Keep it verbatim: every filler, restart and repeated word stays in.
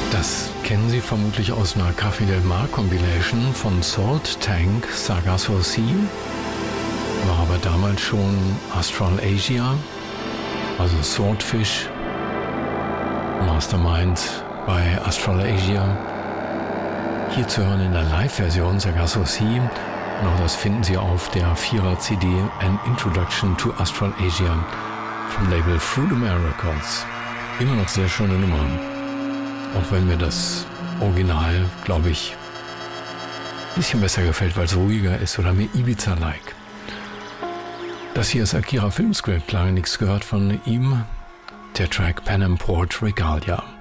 Das kennen Sie vermutlich aus einer Café Del Mar Compilation von Salt Tank Sargasso Sea. War aber damals schon Astral Asia, also Swordfish, Mastermind bei Astral Asia. Hier zu hören in der Live-Version Sargasso Sea. Und auch das finden Sie auf der Vierer-C D An Introduction to Astral Asia vom Label Through the Air Records. Immer noch sehr schöne Nummer. Auch wenn mir das Original, glaube ich, ein bisschen besser gefällt, weil es ruhiger ist oder mehr Ibiza-like. Das hier ist Akira Filmscript, lange nichts gehört von ihm. Der Track Pan Am Port Regalia.